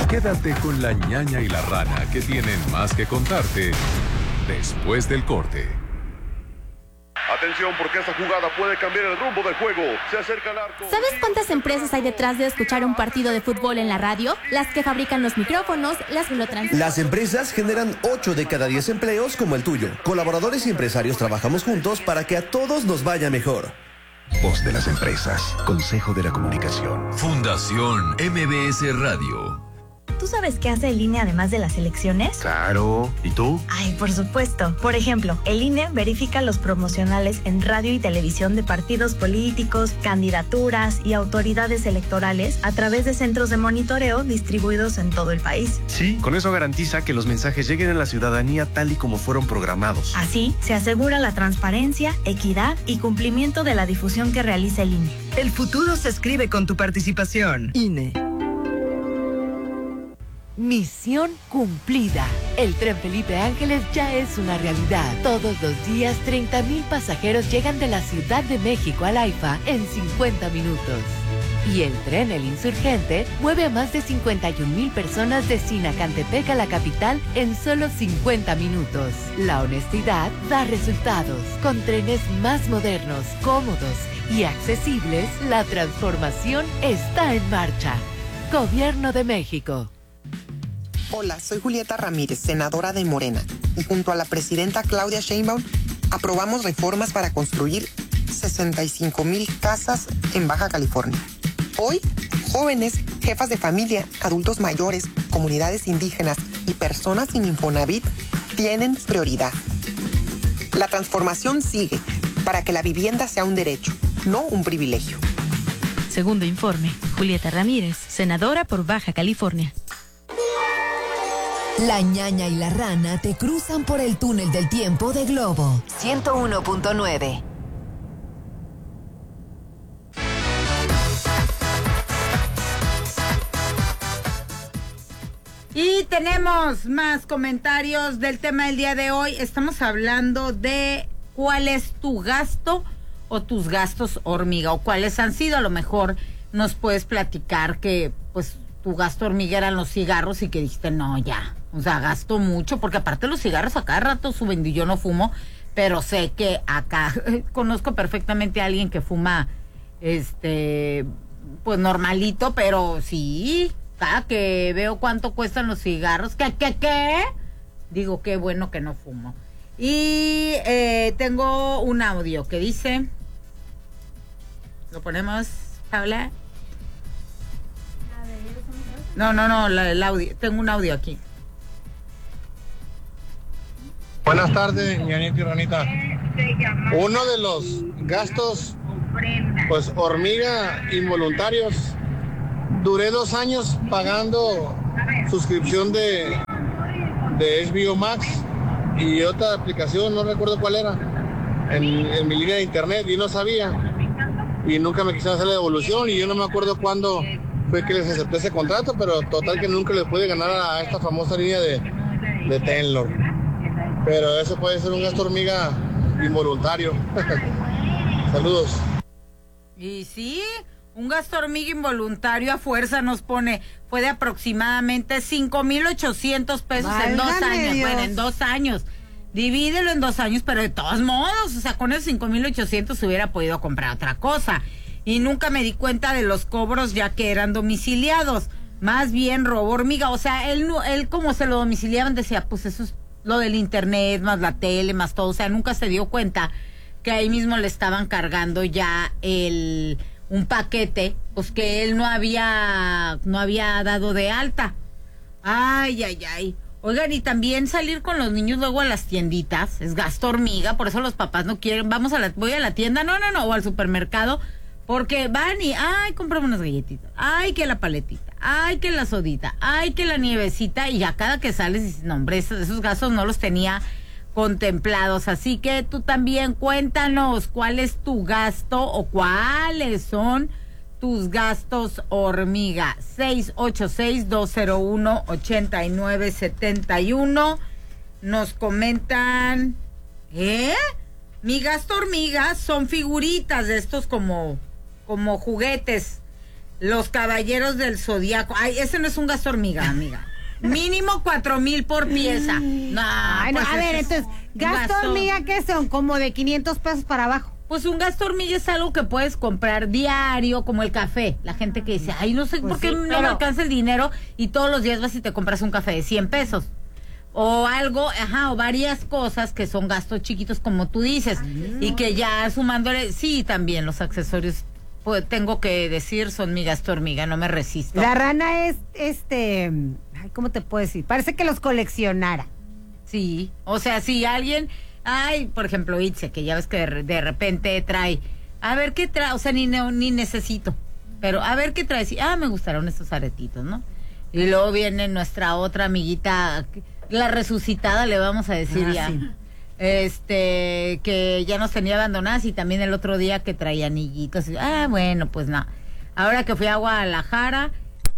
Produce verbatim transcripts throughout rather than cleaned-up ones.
Quédate con la ñaña y la rana, que tienen más que contarte después del corte. Atención, porque esta jugada puede cambiar el rumbo del juego. Se acerca al arco. ¿Sabes cuántas empresas hay detrás de escuchar un partido de fútbol en la radio? Las que fabrican los micrófonos, las que lo transmiten. Las empresas generan ocho de cada diez empleos como el tuyo. Colaboradores y empresarios trabajamos juntos para que a todos nos vaya mejor. Voz de las empresas. Consejo de la Comunicación. Fundación M B S Radio. ¿Tú sabes qué hace el I N E además de las elecciones? Claro. ¿Y tú? Ay, por supuesto. Por ejemplo, el I N E verifica los promocionales en radio y televisión de partidos políticos, candidaturas y autoridades electorales a través de centros de monitoreo distribuidos en todo el país. Sí, con eso garantiza que los mensajes lleguen a la ciudadanía tal y como fueron programados. Así, se asegura la transparencia, equidad y cumplimiento de la difusión que realiza el I N E. El futuro se escribe con tu participación. I N E. Misión cumplida. El Tren Felipe Ángeles ya es una realidad. Todos los días, treinta mil pasajeros llegan de la Ciudad de México al AIFA en cincuenta minutos. Y el tren El Insurgente mueve a más de cincuenta y un mil personas de Sinacantepec a la capital en solo cincuenta minutos. La honestidad da resultados. Con trenes más modernos, cómodos y accesibles, la transformación está en marcha. Gobierno de México. Hola, soy Julieta Ramírez, senadora de Morena, y junto a la presidenta Claudia Sheinbaum aprobamos reformas para construir sesenta y cinco mil casas en Baja California. Hoy, jóvenes, jefas de familia, adultos mayores, comunidades indígenas y personas sin Infonavit tienen prioridad. La transformación sigue para que la vivienda sea un derecho, no un privilegio. Segundo informe, Julieta Ramírez, senadora por Baja California. La ñaña y la rana te cruzan por el túnel del tiempo de Globo ciento uno punto nueve. Y tenemos más comentarios del tema del día de hoy. Estamos hablando de cuál es tu gasto o tus gastos hormiga, o cuáles han sido. A lo mejor nos puedes platicar que pues tu gasto hormiga eran los cigarros y que dijiste no, ya. O sea, gasto mucho, porque aparte los cigarros a cada rato suben y yo no fumo, pero sé que acá conozco perfectamente a alguien que fuma, este, pues normalito, pero sí, cada que veo cuánto cuestan los cigarros, ¿qué, qué, qué? Digo, qué bueno que no fumo. Y eh, tengo un audio que dice, ¿lo ponemos, Paula? No, no, no, la, el audio, tengo un audio aquí. Buenas tardes, ñañita y ranita. Uno de los gastos, pues hormiga involuntarios, duré dos años pagando suscripción de, de H B O Max y otra aplicación, no recuerdo cuál era, en, en mi línea de internet, y no sabía, y nunca me quisieron hacer la devolución, y yo no me acuerdo cuándo fue que les acepté ese contrato, pero total que nunca les pude ganar a esta famosa línea de, de Tenlor. Pero eso puede ser un gasto hormiga involuntario. Saludos. Y sí, un gasto hormiga involuntario a fuerza nos pone, fue de aproximadamente cinco mil ochocientos pesos. Válgame en dos años. Dios. Bueno, en dos años. Divídelo en dos años, pero de todos modos, o sea, con esos cinco mil ochocientos se hubiera podido comprar otra cosa. Y nunca me di cuenta de los cobros ya que eran domiciliados. Más bien robo hormiga. O sea, él, él como se lo domiciliaban decía, pues eso es lo del internet, más la tele, más todo. O sea, nunca se dio cuenta que ahí mismo le estaban cargando ya el un paquete, pues que él no había, no había dado de alta. Ay, ay, ay. Oigan, y también salir con los niños luego a las tienditas, es gasto hormiga, por eso los papás no quieren, vamos a la, voy a la tienda, no, no, no, o al supermercado, porque van y, ay, compramos unas galletitas, ay, que la paletita, ay, que la sodita, ay, que la nievecita, y ya cada que sales dices, no, hombre, esos, esos gastos no los tenía contemplados, así que tú también cuéntanos cuál es tu gasto o cuáles son tus gastos hormiga. Seis ocho seis, dos cero uno, ocho nueve siete uno. Nos comentan, ¿eh? Mi gasto hormiga son figuritas de estos como, como juguetes. Los Caballeros del Zodiaco. Ay, ese no es un gasto hormiga, amiga. Mínimo cuatro mil por pieza. No, Ay, no, pues a ver, entonces, gasto, gasto hormiga, ¿qué son? Como de quinientos pesos para abajo. Pues un gasto hormiga es algo que puedes comprar diario, como el café. La gente que dice, ay, no sé pues por qué sí, no pero... me alcanza el dinero, y todos los días vas y te compras un café de cien pesos. O algo, ajá, o varias cosas que son gastos chiquitos, como tú dices, ay, y que ya sumándole, sí, también los accesorios, pues tengo que decir, son mi gasto hormiga, no me resisto. La rana es, este, ay, ¿cómo te puedo decir? Parece que los coleccionara. Sí, o sea, si alguien, ay, por ejemplo, Itze, que ya ves que de, de repente trae, a ver qué trae, o sea, ni, ni necesito, pero a ver qué trae, sí, ah, me gustaron estos aretitos, ¿no? Y luego viene nuestra otra amiguita, la resucitada, le vamos a decir ah, ya, sí. este, que ya nos tenía abandonadas, y también el otro día que traía anillitos, ah, bueno, pues nada, ahora que fui a Guadalajara,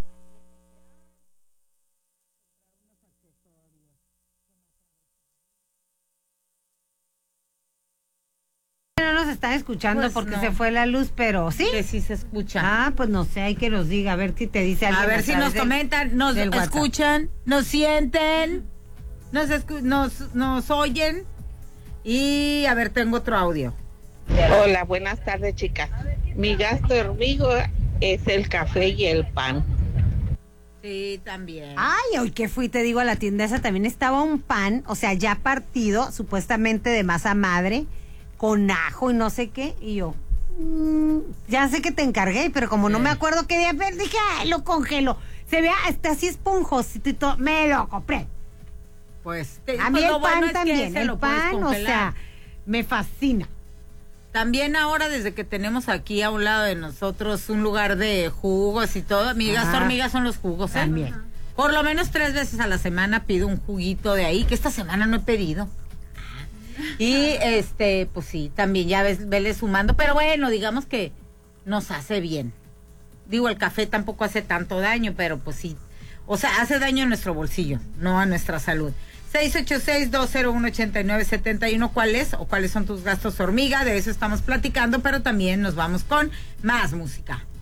no nos están escuchando pues porque no. se fue la luz, pero sí. Que sí se escucha. Ah, pues no sé, hay que nos diga, a ver qué te dice alguien. A ver si nos del, comentan, nos escuchan, nos sienten, nos, escu nos, nos oyen. Y a ver, tengo otro audio. Hola, buenas tardes, chicas. Mi gasto hormiga es el café y el pan. Sí, también. Ay, hoy que fui, te digo, a la tienda esa también estaba un pan, o sea, ya partido, supuestamente de masa madre, con ajo y no sé qué, y yo, mmm, ya sé que te encargué, pero como sí. no me acuerdo qué día, dije, ay, lo congelo, se vea hasta así esponjosito y todo, me lo compré. Pues, te, a mí el pan bueno también, el pan, o sea, me fascina. También ahora, desde que tenemos aquí a un lado de nosotros un lugar de jugos y todo, mi gasto hormiga son los jugos, ¿eh? También. Por lo menos tres veces a la semana pido un juguito de ahí, que esta semana no he pedido. Y este, pues sí, también ya ves, vele sumando, pero bueno, digamos que nos hace bien. Digo, el café tampoco hace tanto daño, pero pues sí, o sea, hace daño a nuestro bolsillo, no a nuestra salud. seis ocho seis, dos cero uno, ocho nueve siete uno, ¿cuál es o cuáles son tus gastos hormiga? De eso estamos platicando, pero también nos vamos con más música.